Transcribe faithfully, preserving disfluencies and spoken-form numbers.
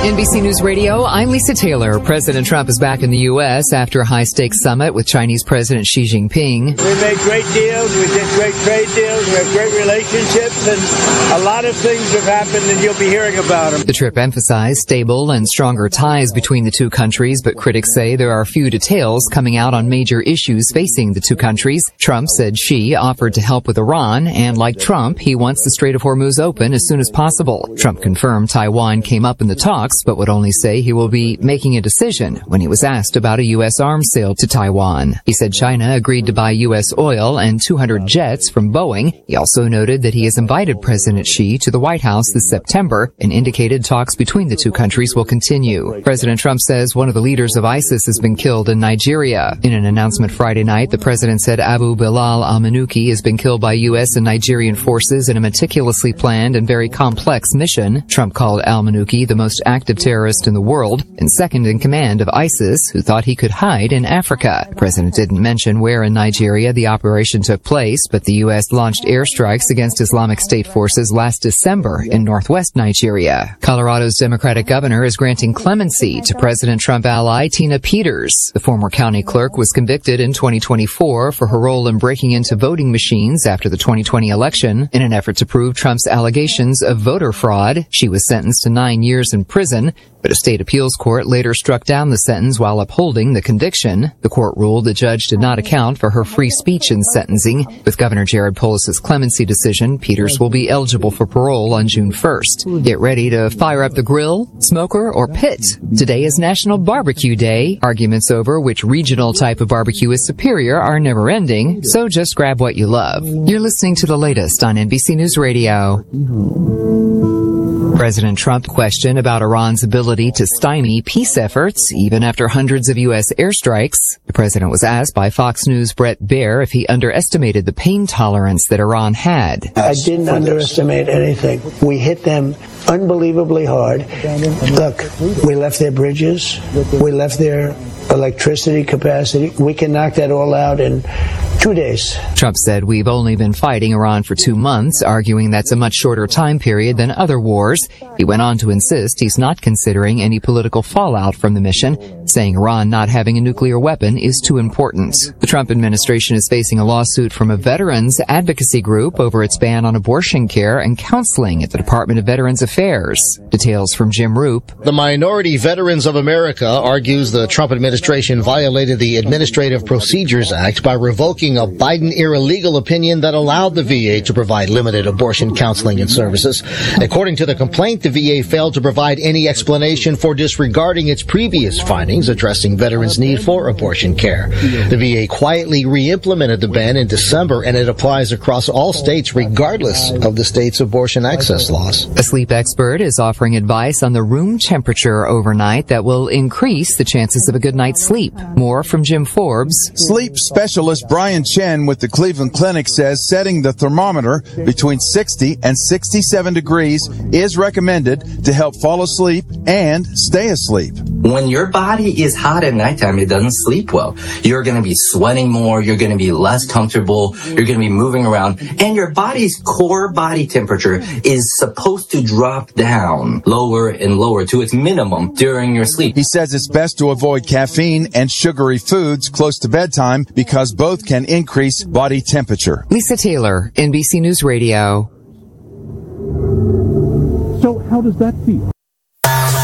N B C News Radio, I'm Lisa Taylor. President Trump is back in the U S after a high-stakes summit with Chinese President Xi Jinping. We made great deals, we did great trade deals, we have great relationships, and a lot of things have happened, and you'll be hearing about them. The trip emphasized stable and stronger ties between the two countries, but critics say there are few details coming out on major issues facing the two countries. Trump said Xi offered to help with Iran, and like Trump, he wants the Strait of Hormuz open as soon as possible. Trump confirmed Taiwan came up in the talks, but would only say he will be making a decision when he was asked about a U S arms sale to Taiwan. He said China agreed to buy U S oil and two hundred jets from Boeing. He also noted that he has invited President Xi to the White House this September and indicated talks between the two countries will continue. President Trump says one of the leaders of ISIS has been killed in Nigeria. In an announcement Friday night, the president said Abu Bilal al-Manuki has been killed by U S and Nigerian forces in a meticulously planned and very complex mission. Trump called al-Manuki the most active terrorist in the world and second in command of ISIS, who thought he could hide in Africa. The president didn't mention where in Nigeria the operation took place, but the U S launched airstrikes against Islamic State forces last December in northwest Nigeria. Colorado's Democratic governor is granting clemency to President Trump ally Tina Peters. The former county clerk was convicted in twenty twenty-four for her role in breaking into voting machines after the twenty twenty election in an effort to prove Trump's allegations of voter fraud. She was sentenced to nine years in prison, but a state appeals court later struck down the sentence while upholding the conviction. The court ruled the judge did not account for her free speech in sentencing. With Governor Jared Polis's clemency decision, Peters will be eligible for parole on June first. Get ready to fire up the grill, smoker, or pit. Today is National Barbecue Day. Arguments over which regional type of barbecue is superior are never ending, so just grab what you love. You're listening to the latest on N B C News Radio. President Trump questioned about Iran's ability to stymie peace efforts, even after hundreds of U S airstrikes. The president was asked by Fox News' Bret Baier if he underestimated the pain tolerance that Iran had. I didn't underestimate anything. We hit them unbelievably hard. Look, we left their bridges. We left their electricity capacity. We can knock that all out in two days. Trump said we've only been fighting Iran for two months, arguing that's a much shorter time period than other wars. He went on to insist he's not considering any political fallout from the mission, saying Iran not having a nuclear weapon is too important. The Trump administration is facing a lawsuit from a veterans advocacy group over its ban on abortion care and counseling at the Department of Veterans Affairs. Details from Jim Roop. The Minority Veterans of America argues the Trump administration violated the Administrative Procedures Act by revoking a Biden-era legal opinion that allowed the V A to provide limited abortion counseling and services. According to the complaint, the V A failed to provide any explanation for disregarding its previous findings addressing veterans' need for abortion care. The V A quietly re-implemented the ban in December, and it applies across all states regardless of the state's abortion access laws. A sleep expert is offering advice on the room temperature overnight that will increase the chances of a good night's sleep. More from Jim Forbes. Sleep specialist Brian Chen with the Cleveland Clinic says setting the thermometer between sixty and sixty-seven degrees is recommended to help fall asleep and stay asleep. When your body is hot at nighttime, it doesn't sleep well. You're going to be sweating more. You're going to be less comfortable. You're going to be moving around. And your body's core body temperature is supposed to drop down lower and lower to its minimum during your sleep. He says it's best to avoid caffeine and sugary foods close to bedtime because both can increase body temperature. Lisa Taylor, N B C News Radio. So how does that feel?